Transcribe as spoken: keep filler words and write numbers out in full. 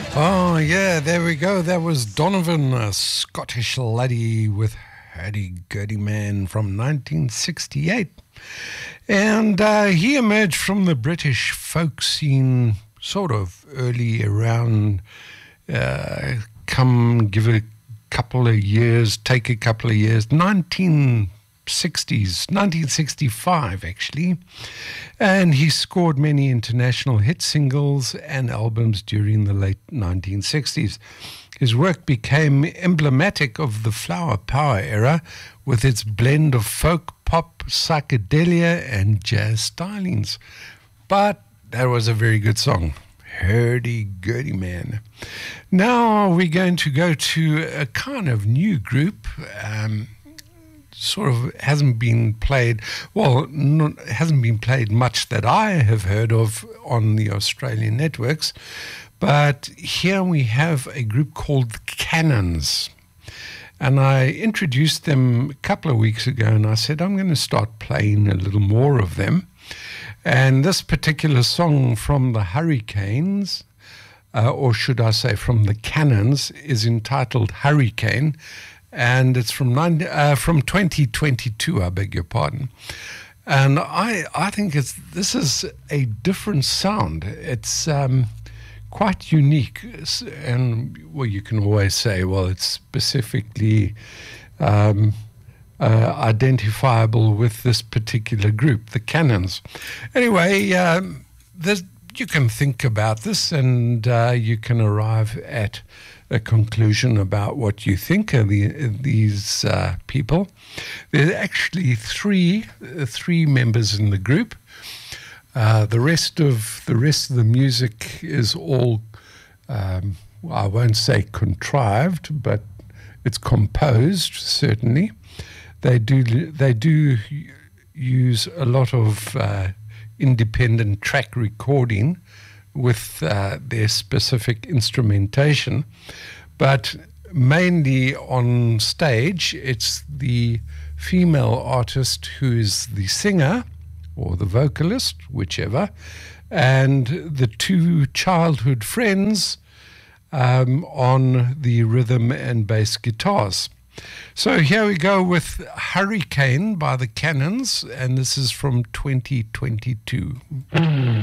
Oh, yeah, there we go. That was Donovan, a Scottish laddie with Hurdy-Gurdy Man from nineteen sixty-eight. And uh, he emerged from the British folk scene sort of early around, uh, come give it a couple of years, take a couple of years, nineteen sixties, nineteen sixty-five actually, and he scored many international hit singles and albums during the late nineteen sixties. His work became emblematic of the flower power era with its blend of folk, pop, psychedelia and jazz stylings. But that was a very good song. Hurdy-Gurdy Man. Now we're going to go to a kind of new group, um, sort of hasn't been played, well, not, hasn't been played much that I have heard of on the Australian networks, but here we have a group called the Cannons. And I introduced them a couple of weeks ago, and I said, I'm going to start playing a little more of them. And this particular song from the Hurricanes, uh, or should I say from the Cannons, is entitled Hurricane, and it's from nine, uh, from twenty twenty-two, I beg your pardon. And I I think it's this is a different sound. It's um, quite unique, and well, you can always say, well, it's specifically um, uh, identifiable with this particular group, the Cannons. Anyway, um, there's, you can think about this, and uh, you can arrive at a conclusion about what you think of the, these uh, people. There are actually three uh, three members in the group. Uh, the rest of the rest of the music is all, um, well, I won't say contrived, but it's composed certainly. They do they do use a lot of uh, independent track recording with uh, their specific instrumentation, but mainly on stage it's the female artist who is the singer or the vocalist, whichever, and the two childhood friends um, on the rhythm and bass guitars. So here we go with Hurricane by the Cannons, and this is from twenty twenty-two.